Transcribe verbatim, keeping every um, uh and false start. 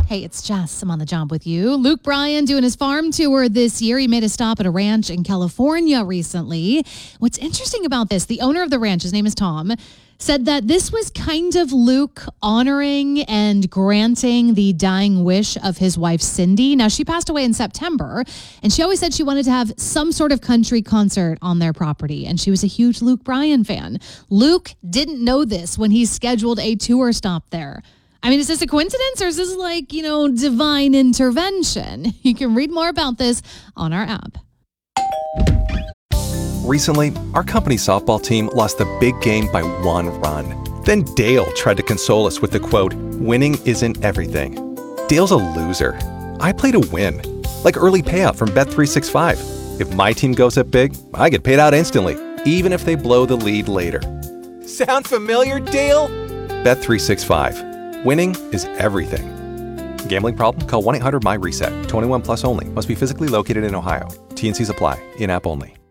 Hey, it's Jess. I'm on the job with you. Luke Bryan doing his farm tour this year. He made a stop at a ranch in California recently. What's interesting about this, the owner of the ranch, his name is Tom, said that this was kind of Luke honoring and granting the dying wish of his wife, Cindy. Now, she passed away in September, and she always said she wanted to have some sort of country concert on their property, and she was a huge Luke Bryan fan. Luke didn't know this when he scheduled a tour stop there. I mean, is this a coincidence or is this like, you know, divine intervention? You can read more about this on our app. Recently, our company softball team lost the big game by one run. Then Dale tried to console us with the quote, "Winning isn't everything." Dale's a loser. I play to win, like early payout from Bet three sixty-five. If my team goes up big, I get paid out instantly, even if they blow the lead later. Sound familiar, Dale? Bet three sixty-five. Winning is everything. Gambling problem? Call one eight hundred M Y RESET. twenty-one plus only. Must be physically located in Ohio. T N Cs apply. In-app only.